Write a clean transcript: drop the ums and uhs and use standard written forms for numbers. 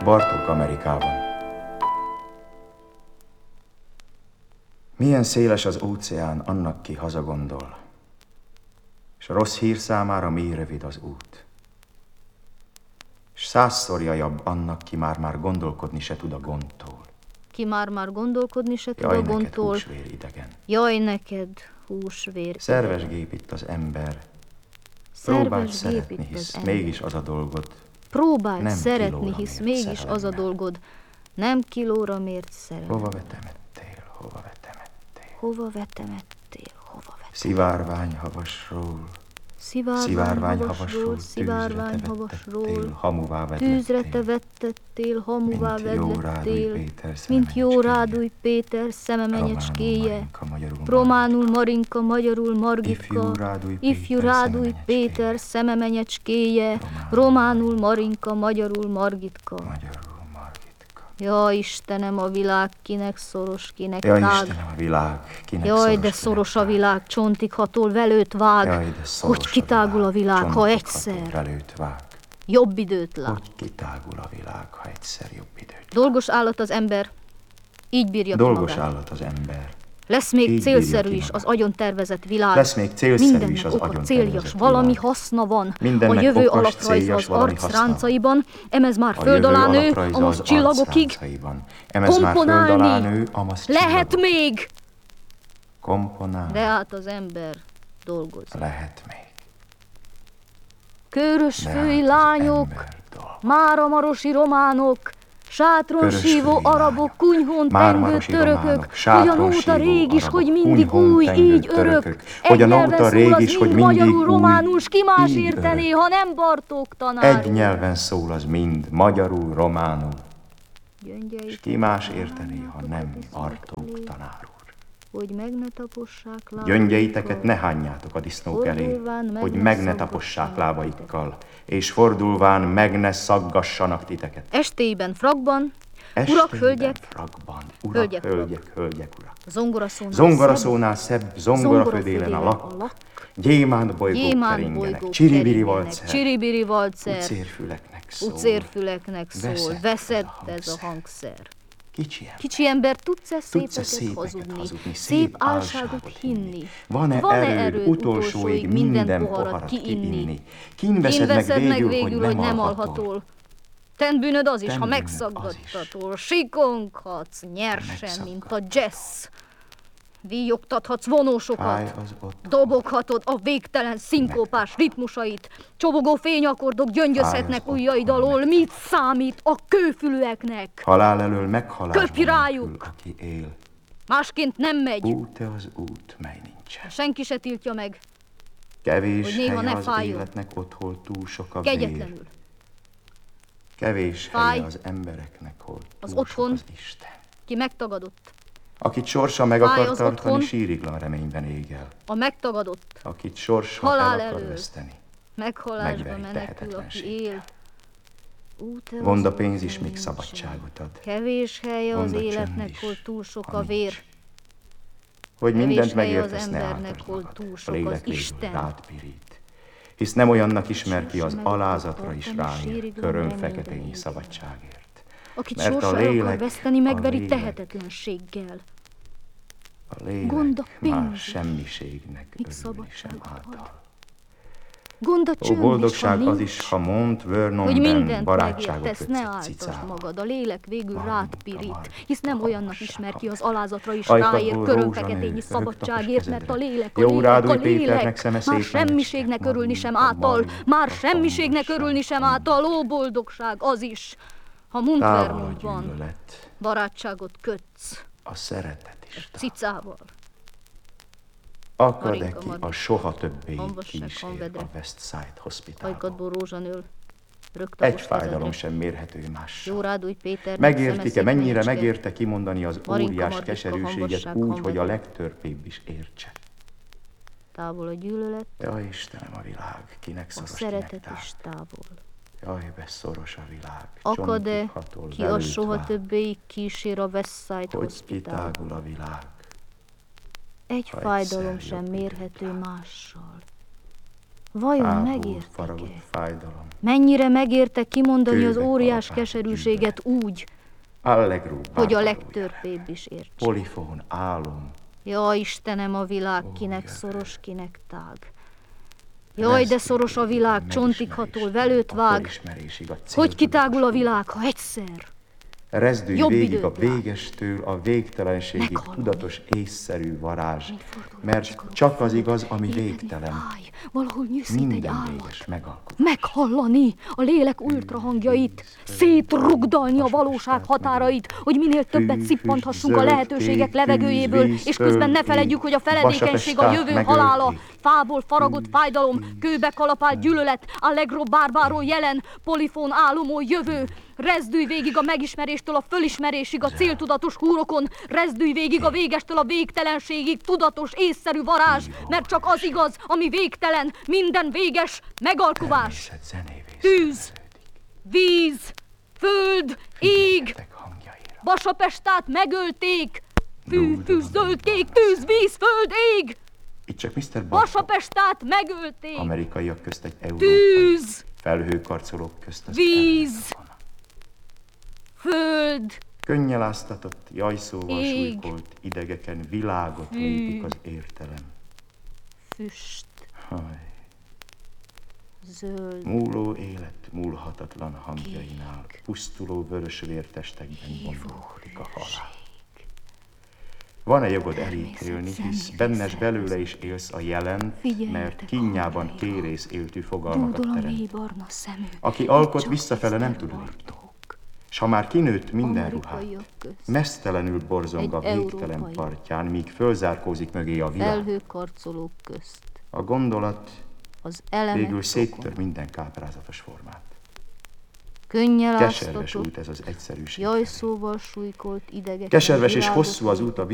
Bartók Amerikában. Milyen széles az óceán, annak ki hazagondol, s a rossz hír számára mély rövid az út. S 100-szor jajabb annak, ki már gondolkodni se tud a gondtól. Ki már gondolkodni se tud Jaj, a neked gondtól. húsvér idegen. Jaj, neked húsvér Szerves idegen. gép itt az ember. Szerves Próbáld gép szeretni, itt hisz az ember. mégis az a dolgod. Próbáld Nem szeretni, kilóra hisz mért mégis az a szerelemmel. dolgod. Nem kilóra mért szerelem. Hova vetemettél, hova vetemettél? Hova vetemettél, hova vetemettél? Szivárvány havasról, Szivárvány havasról, szivárvány havasról, hamuvá tűzre te vedlettél. vettettél, hamuvá Mint jó rádúj vedlettél, Péter mint jó szememenyecskéje. rádúj Péter szememenyecskéje, Románul románul Marinka, magyarul Ifjú Margitka, rádúj ifjú Péter rádúj Péter szememenyecskéje, románul Marinka, magyarul Margitka. magyarul Margitka. Ja, Istenem, a világ kinek szoros, kinek Jaj, tág. Istenem, a világ, kinek Jaj, de kinek szoros a tág. világ, csontig hatol, velőt vág. Jaj, de szoros Hogy kitágul a világ, ha csontok egyszer ható velőt vág. jobb időt lát. Hogy kitágul a világ, ha egyszer jobb időt. Dolgos állat az ember, így bírja ki Dolgos magát. állat az ember. Lesz még Így célszerű bírja is ki az magát. agyon tervezett világ. Lesz még célszerű Mindennek is az oka, agyon céljas, tervezett valami világ. haszna van. Mindennek A jövő okos, alaprajza céljas, az valami arc haszna. ráncaiban, emez már A föld jövő alá nő, alaprajza amaz az csillagokig. arcráncaiban. Emez már föld alá Komponálni nő, amaz lehet csillagokig. még, Komponál. de hát az ember dolgozik. Lehet még. Körös De fői hát az lányok, ember dolgozik. máramarosi románok, sátron Körös sívó fői arabok, lányok, kunyhón tengő mármarosi törökök, románok, sátron hogyan óta sívó rég is, arabok, hogy mindig kunyhón új, tengő így örök. törökök, Egy hogyan nyelven óta szól rég az is, hogy mind mindig magyarul, új, románul, s ki más így értené, örök. ha nem Bartók tanár Egy úr. nyelven szól az mind, magyarul, románul. Gyöngyeit És ki más értené, ha nem találjátok a Bartók disznók tanár úr. hogy meg ne tapossák Gyöngyeiteket ne hányjátok a disznók elé, Fordulván meg hogy ne meg ne szaggassanak tapossák lábaikkal, és fordulván meg ne szaggassanak titeket. Estélyben frakban, Estélyben, urak, hölgyek, frakban, urak, hölgyek, hölgyek, urak. zongoraszónál Zongoraszónál szebb, zongorafödélen a lak, gyémánt bolygók gyémánt keringenek, bolygók csiribiri keringenek, valcer, csiribiri valcer, ucérfüleknek szól. ucérfüleknek szól, Veszett veszett ez ez a a hangszer. Kicsi ember, Kicsi ember, tudsz-e szépeket hazudni, szép szép álságot hinni? Van-e erőd utolsóig minden poharat kiinni? Kín veszed meg végül, hogy nem alhatol. Ten bűnöd az is, Ten ha bűnöd megszaggattatol, sikonghatsz nyersen, megszaggat. mint a jazz. Víjogtathatsz vonósokat, Fáj az ott, doboghatod a végtelen szinkópás ritmusait, csobogó fényakordok gyöngyözhetnek Fáj az ujjaid otthon, alól, mit számít a kőfülűeknek? halál elől meghalásban Köpj rájuk! menekül, aki él. Másként nem megy, Út-e az út, mely nincsen. senki se tiltja meg, Kevés hogy néha helye ne az fájjon. életnek, ott hol túl sok a vér. kegyetlenül. Kevés Fáj. helye az embereknek, hol Az túl otthon. sok az Isten. Ki megtagadott, Akit sorsa meg Fáj akar az tartani, otthon. síriglan reményben égel. a megtagadott, Akit sorsa Halál el akar elől. veszteni. meghalásba Megveri menekül, aki tehetetlenséggel. él. Út-e Gond a az pénz út, is, míg nincsen. szabadságot ad. Kevés helye az Gond a csönd életnek, is, hol túl sok ha a nincs. vér. Hogy Kevés mindent helye az megértesz, ne embernek, ártasd hol magad. túl A sok az lélek végül Isten. rád pirít. Hisz nem olyannak ismer ki az Sosem meg akar alázatra is tartani, ráér, síriglan köröm reményben feketényi égel. szabadságért. Akit Mert a sorsa el akar lélek, veszteni, a megveri lélek. tehetetlenséggel. A lélek Gond a már pénz is, semmiségnek míg örülni sem szabadságot ad. által. Gond a Ó, csönd is, ha boldogság az nincs, is, ha Mont hogy Vernonben mindent barátságot megértesz, ne kötsz áltasd cicával. magad, a lélek végül Margita, rád pirít, Margita, hisz nem olyannak hallgassák, ismer ki az hallgassák. alázatra is Ajkadból ráér, rózsanő, körömfeketényi rögtapos szabadságért, mert a kezedre. lélek, a Jó lélek, rád a új Péternek lélek, szeme már szép semmiségnek mennyecske, örülni sem Margita, által, Margita, már semmiségnek hallgassák, örülni sem hallgassák. által, ó boldogság az is, ha Távol a Montvernontban gyűlölet, barátságot kötsz a szeretet is távol. cicával. Akad-e Marinka, ki a Marinka. soha többé Hamvasság, kísér Hamvedre. a West Side Hospitalba? Ajkadból rózsanől, Egy rögtapos fájdalom kezedre. sem mérhető mással. Jó rád új Péter, Megértik-e, mennyire megérte kimondani az Marinka, óriás Margita, keserűséget hamvasság, úgy, hogy a Hamvedre. legtörpébb is értse? Távol a gyűlölet, Jaj, Istenem, a világ, kinek a szoros, kinek szeretet tág. is távol. Jaj, be szoros a világ, Akad-e, csontig hatol, ki a velőt soha vág. többé kísér a West Side Hogy Hospital? kitágul a világ, Egy ha fájdalom egyszer sem jobb mérhető időt lát. mással. Vajon Ápult, megértek-e? faragott fájdalom. Mennyire megérte kimondani az Kőbe óriás kalapált keserűséget úgy, Allegro, hogy a bárbaro legtörpébb is értse? Polifón, álom. Ja, Istenem, a világ kinek jövő. szoros, kinek tág. Jaj, de szoros a világ, csontig hatol, velőt vág. Hogy kitágul a világ, ha egyszer? Rezdülj Jobb végig a időt lát. végestől a végtelenségig Meghallani. tudatos észszerű varázs, Fordul a mert csikorog, csak az igaz, ami ébredni végtelen. fáj, valahol nyűszít egy Minden állat. véges megalkotás. Meghallani a lélek ultrahangjait, szétrugdalni a valóság határait, hogy minél többet szippanthassunk a lehetőségek levegőjéből, és közben ne feledjük, hogy a feledékenység a jövő halála, fából faragott fájdalom, kőbe kalapált gyűlölet, allegro bárbáról jelen, polifón álomó jövő. Rezdülj végig a megismeréstől a fölismerésig a céltudatos húrokon, rezdülj végig a végestől a végtelenségig, tudatos, észszerű varázs, mert csak az igaz, ami végtelen, minden véges, megalkuvás. Természet zenévé Tűz, szerveződik. víz, föld, ég, Figyeljetek hangjaira. Vasapestát megölték, fű, zöld, kék, tűz, víz, föld, ég, Itt csak Mr. Bartok, Vasapestát megölték, amerikaiak közt egy európai, tűz, felhőkarcolók közt az víz, ellenfon. föld, Könnyel áztatott, jajszóval Ég. súlykolt idegeken világot lépik az értelem. füst, Haj, zöld, múló élet múlhatatlan hangjainál, pusztuló vörös vértestekben gondolkodik a halál. Van-e jogod elítélni, hisz bennes belőle is élsz a jelen, mert kínjában kérész éltű fogalmakat dúdol a teremt. mély barna szemű. Aki alkot, Csak visszafele nem tud tiszteltartók. lépni. S ha már kinőtt minden Amerikaiak ruhát, közt. mesztelenül borzong a Egy végtelen európai. partján, míg fölzárkózik mögé a világ. Felhőkarcolók közt, A gondolat az elemek végül szokon. széttör minden káprázatos formát. Könnyel Keserves áztatott, út ez az egyszerűség. jajszóval súlykolt idegek. Keserves és hosszú az út a